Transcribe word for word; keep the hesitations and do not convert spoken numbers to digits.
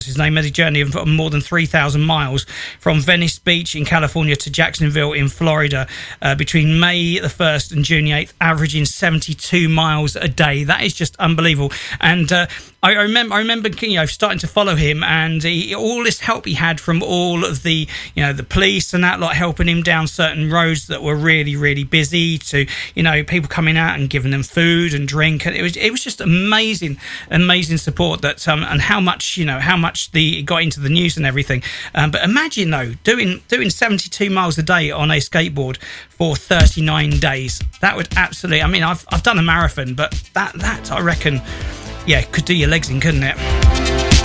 his name, made a journey of more than three thousand miles from Venice Beach in California to Jacksonville in Florida uh, between May the first and June the eighth, averaging seventy-two miles a day. That is just unbelievable. And uh, I remember, I remember, you know, starting to follow him, and he, all this help he had from all of the, you know, the police and that lot helping him down certain roads that were really, really busy. To, you know, people coming out and giving them food and drink, and it was, it was just amazing, amazing support that, um, and how much, you know, how much the it got into the news and everything. Um, but imagine though, doing doing seventy-two miles a day on a skateboard for thirty-nine days. That would absolutely. I mean, I've I've done a marathon, but that that I reckon. Yeah, could do your legs in, couldn't it?